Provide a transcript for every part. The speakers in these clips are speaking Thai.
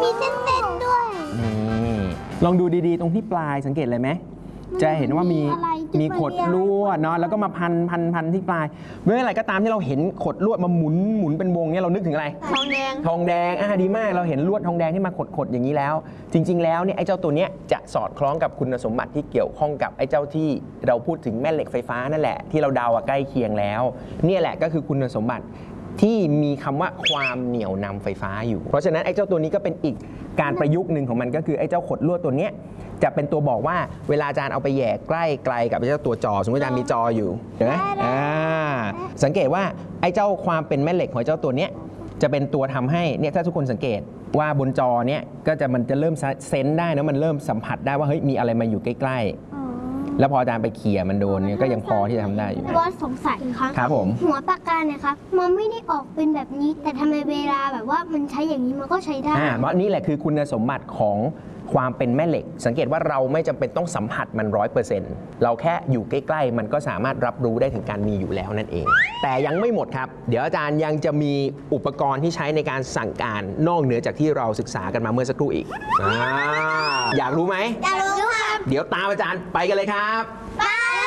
มีเส้นๆด้วยลองดูดีๆตรงที่ปลายสังเกตเลยไหมจะเห็นว่ามีขดลวดเนาะแล้วก็มาพันที่ปลายเมื่อไหร่ก็ตามที่เราเห็นขดลวดมาหมุนเป็นวงเนี่ยเรานึกถึงอะไรทองแดงดีมากเราเห็นลวดทองแดงที่มาขดอย่างนี้แล้วจริงๆแล้วเนี่ยไอ้เจ้าตัวเนี้ยจะสอดคล้องกับคุณสมบัติที่เกี่ยวข้องกับไอ้เจ้าที่เราพูดถึงแม่เหล็กไฟฟ้านั่นแหละที่เราเดาใกล้เคียงแล้วเนี่ยแหละก็คือคุณสมบัติที่มีคำว่าความเหนี่ยวนำไฟฟ้าอยู่เพราะฉะนั้นไอ้เจ้าตัวนี้ก็เป็นอีกการประยุกต์หนึ่งของมันก็คือไอ้เจ้าขดลวดตัวเนี้ยจะเป็นตัวบอกว่าเวลาอาจารย์เอาไปแย่ใกล้ไกลกับไอ้เจ้าตัวจอสมมติอาจารย์มีจออยู่เห็นไหมสังเกตว่าไอ้เจ้าความเป็นแม่เหล็กของเจ้าตัวเนี้ยจะเป็นตัวทำให้เนี่ยถ้าทุกคนสังเกตว่าบนจอเนี้ยก็จะมันจะเริ่มเซนส์ได้นะมันเริ่มสัมผัสได้ว่าเฮ้ยมีอะไรมาอยู่ใกล้ๆแล้วพออาจารย์ไปเขี่ยมันโดนเนี่ยก็ยังพอที่จะทำได้อยู่ว่าสงสัยครับผมหัวปากกาเนี่ยครับมันไม่ได้ออกเป็นแบบนี้แต่ทำไมเวลาแบบว่ามันใช้อย่างนี้มันก็ใช้ได้เพราะนี่แหละคือคุณสมบัติของความเป็นแม่เหล็กสังเกตว่าเราไม่จำเป็นต้องสัมผัสมัน 100% เราแค่อยู่ใกล้ๆมันก็สามารถรับรู้ได้ถึงการมีอยู่แล้วนั่นเองแต่ยังไม่หมดครับเดี๋ยวอาจารย์ยังจะมีอุปกรณ์ที่ใช้ในการสั่งการนอกเหนือจากที่เราศึกษากันมาเมื่อสักครู่อีกอยากรู้ไหมอยากรู้ครับเดี๋ยวตามอาจารย์ไปกันเลยครับไป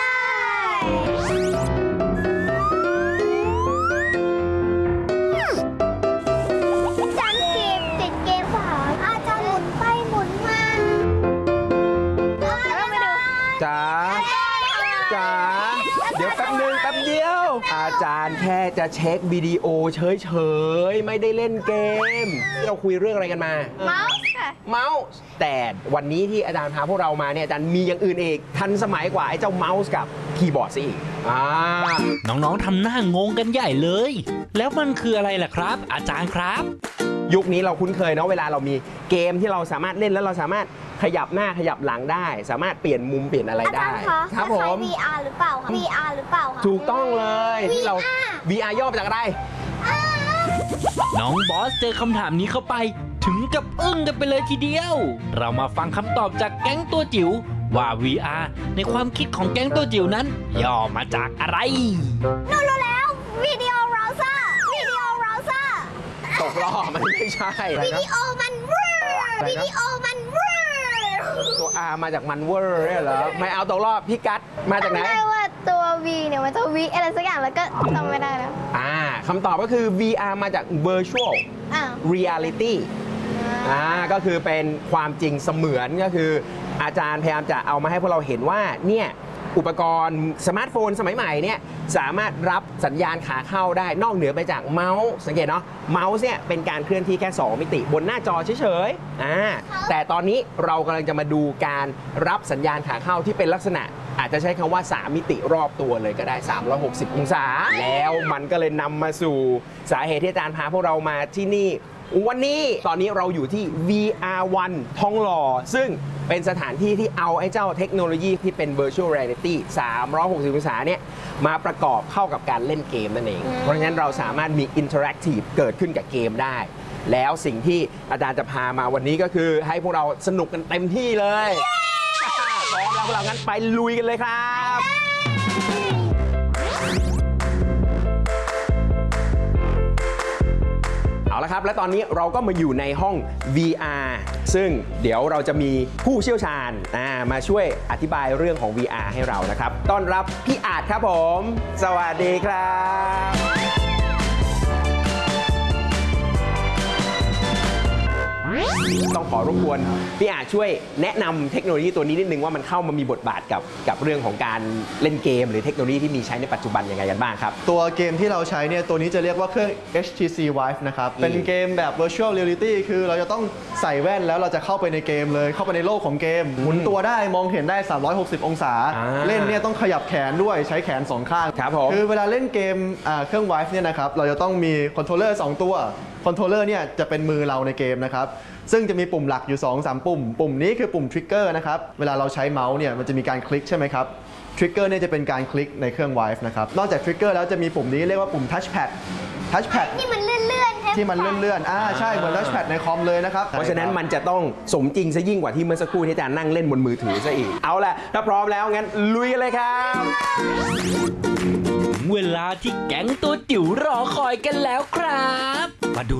จ๋าเดี๋ยวแป๊บเดียวอาจารย์แค่จะเช็ควิดีโอเฉยๆไม่ได้เล่นเกมเราคุยเรื่องอะไรกันมาเมาส์ค่ะเมาส์แต่วันนี้ที่อาจารย์พาพวกเรามาเนี่ยอาจารย์มีอย่างอื่นอีกทันสมัยกว่าไอ้เจ้าเมาส์กับคีย์บอร์ดซะอีกน้องๆทำหน้างงกันใหญ่เลยแล้วมันคืออะไรล่ะครับอาจารย์ครับยุคนี้เราคุ้นเคยเนาะเวลาเรามีเกมที่เราสามารถเล่นแล้วเราสามารถขยับหน้าขยับหลังได้สามารถเปลี่ยนมุมเปลี่ยนอะไรได้ครับผม VR หรือเปล่าคะ VR หรือเปล่าคะถูกต้องเลยที่เรา VR ย่อมาจากอะไรน้องบอสเจอคำถามนี้เข้าไปถึงกับอึ้งกันไปเลยทีเดียวเรามาฟังคำตอบจากแก๊งตัวจิ๋วว่า VR ในความคิดของแก๊งตัวจิ๋วนั้นย่อมาจากอะไรรู้แล้ววิดีโอเบราว์เซอร์ตกรอบมันไม่ใช่วิดีโอมันตัว R มาจากมันเวอร์เนี่ยเหรอไม่เอาตกรอบพี่กั๊ดมาจากไหนไม่ว่าตัว V เนี่ยมันจะ V อะไรสักอย่างแล้วก็จำไม่ได้แล้วคำตอบก็คือ VR มาจาก virtual reality ก็คือเป็นความจริงเสมือนก็คืออาจารย์พยายามจะเอามาให้พวกเราเห็นว่าเนี่ยอุปกรณ์สมาร์ทโฟนสมัยใหม่เนี่ยสามารถรับสัญญาณขาเข้าได้นอกเหนือไปจากเมาส์สังเกตเนาะเมาส์เนี่ยเป็นการเคลื่อนที่แค่2มิติบนหน้าจอเฉยๆแต่ตอนนี้เรากำลังจะมาดูการรับสัญญาณขาเข้าที่เป็นลักษณะอาจจะใช้คำว่า3มิติรอบตัวเลยก็ได้360องศาแล้วมันก็เลยนำมาสู่สาเหตุที่อาจารย์พาพวกเรามาที่นี่วันนี้ตอนนี้เราอยู่ที่ VR1 ทองหล่อซึ่งเป็นสถานที่ที่เอาไอ้เจ้าเทคโนโลยีที่เป็น Virtual Reality 360องศาเนี่ยมาประกอบเข้ากับการเล่นเกมนั่นเองเพราะฉะนั้นเราสามารถมี Interactive เกิดขึ้นกับเกมได้แล้วสิ่งที่อาจารย์จะพามาวันนี้ก็คือให้พวกเราสนุกกันเต็มที่เลยพร้อมแล้วพวกเรางั้นไปลุยกันเลยครับเอาละครับและตอนนี้เราก็มาอยู่ในห้อง VR ซึ่งเดี๋ยวเราจะมีผู้เชี่ยวชาญมาช่วยอธิบายเรื่องของ VR ให้เรานะครับต้อนรับพี่อาจครับผมสวัสดีครับต้องขอรบกวนพี่อาจช่วยแนะนำเทคโนโลยีตัวนี้นิดนึงว่ามันเข้ามามีบทบาทกับเรื่องของการเล่นเกมหรือเทคโนโลยีที่มีใช้ในปัจจุบันยังไงกันบ้างครับตัวเกมที่เราใช้เนี่ยตัวนี้จะเรียกว่าเครื่อง HTC Vive นะครับเป็นเกมแบบ Virtual Reality คือเราจะต้องใส่แว่นแล้วเราจะเข้าไปในเกมเลยเข้าไปในโลกของเกมหมุนตัวได้มองเห็นได้360องศาเล่นเนี่ยต้องขยับแขนด้วยใช้แขน2ข้างครับผมคือเวลาเล่นเกมเครื่อง Vive เนี่ยนะครับเราจะต้องมีคอนโทรลเลอร์2ตัวคอนโทรลเลอร์เนี่ยจะเป็นมือเราในเกมนะครับซึ่งจะมีปุ่มหลักอยู่ 2-3 ปุ่มนี้คือปุ่มทริกเกอร์นะครับเวลาเราใช้เมาส์เนี่ยมันจะมีการคลิกใช่ไหมครับทริกเกอร์เนี่ยจะเป็นการคลิกในเครื่อง Vive นะครับนอกจากทริกเกอร์แล้วจะมีปุ่มนี้เรียกว่าปุ่มทัชแพดที่มันเลื่อนที่มันเลื่อนใช่เหมือนทัชแพดในคอมเลยนะครับเพราะฉะนั้นมันจะต้องสมจริงซะยิ่งกว่าที่เมื่อสักครู่ที่อาจารย์นั่งเล่นบนมือถือซะอีกเอาล่ะถ้าพร้อมแล้วงั้นลุยกันเลยครับเวลาที่แก๊งตัวจิ๋วรอคอยกันแล้วครับมาดู